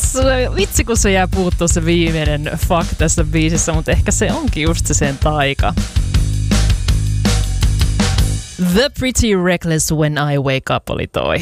Vitsi, kun se jää puuttua se viimeinen fuck tässä biisissä, mutta ehkä se onkin just se sen taika. The Pretty Reckless When I Wake Up oli toi.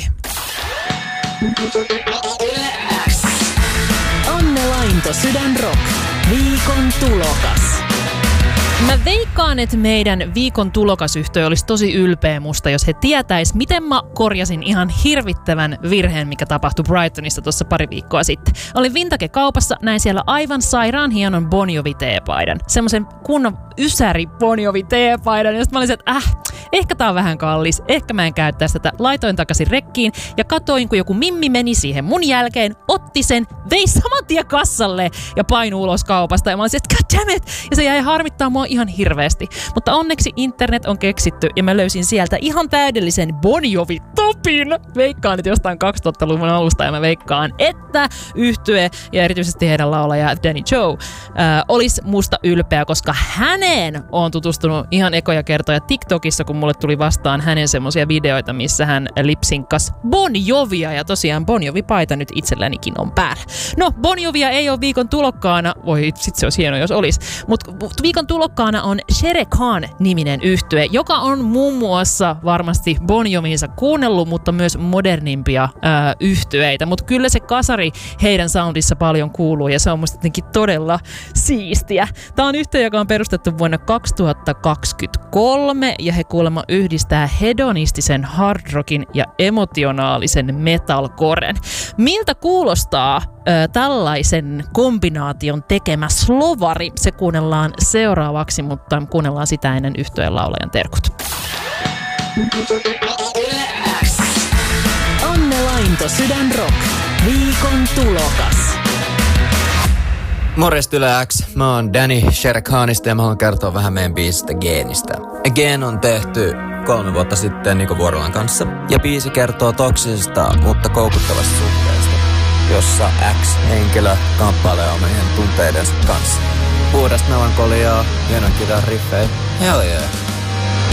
Anne Lainto, Sydän Rock. Viikon tulokas. Mä veikkaan, että meidän viikon tulokasyhtiö olisi tosi ylpeä musta, jos he tietäis, miten mä korjasin ihan hirvittävän virheen, mikä tapahtui Brightonissa tuossa pari viikkoa sitten. Olin Vintage-kaupassa, näin siellä aivan sairaan hienon Bon Jovi teepaidan. Semmoisen kunnon ysäri Bon Jovi teepaidan. Ja sitten mä olin, että ehkä tää on vähän kallis, ehkä mä en käyttäisi tätä. Laitoin takaisin rekkiin ja katoin, kun joku mimmi meni siihen mun jälkeen, otti sen, vei saman tien kassalle ja painui ulos kaupasta. Ja mä olin, että god damn it! Ja se jäi harmittaa mua ihan hirveästi. Mutta onneksi internet on keksitty ja mä löysin sieltä ihan täydellisen Bon Jovi-topin. Veikkaan nyt jostain 2000-luvun alusta ja mä veikkaan, että yhtye ja erityisesti heidän laulaja Danny Joe olisi musta ylpeä, koska häneen on tutustunut ihan ekoja kertoja TikTokissa, kun mulle tuli vastaan hänen semmosia videoita, missä hän lipsinkkasi Bon Jovia ja tosiaan Bon Jovi-paita nyt itsellänikin on päällä. No, Bon Jovia ei ole viikon tulokkaana. Voi, sit se olisi hienoa, jos olisi. Mutta viikon tulokkaana on Shere Khan-niminen yhtye, joka on muun muassa varmasti Bon Jovinsa kuunnellut, mutta myös modernimpia yhtyeitä. Mutta kyllä se kasari heidän soundissa paljon kuuluu ja se on musta jotenkin todella siistiä. Tämä on yhtye, joka on perustettu vuonna 2023 ja he kuulemma yhdistää hedonistisen hardrockin ja emotionaalisen metalcoren. Miltä kuulostaa tällaisen kombinaation tekemä slovari? Se kuunnellaan seuraavaksi, mutta kuunnellaan sitä ennen yhtyeen laulajan terkut. Anne Lainto, Sydän Rock. Viikon tulokas. Morjesta Yle X. Mä oon Danny Shere Khanista ja mä haluan kertoa vähän meidän biisistä Geenistä. Geen on tehty 3 vuotta sitten Niko Vuorolan kanssa. Ja biisi kertoo toksisesta, mutta koukuttavasta suhteesta, jossa X-henkilö kamppailee omien tunteidensa kanssa. Puhdasta melankoliaa, hienoja kitarriffejä. Hell yeah.